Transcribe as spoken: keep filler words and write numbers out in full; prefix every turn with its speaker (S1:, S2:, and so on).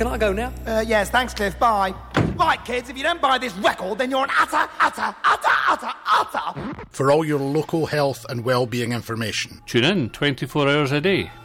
S1: Can I go now?
S2: Uh, yes, thanks, Cliff. Bye. Right, kids, if you don't buy this record, then you're an utter, utter, utter, utter, utter...
S3: For all your local health and well-being information.
S4: Tune in twenty-four hours a day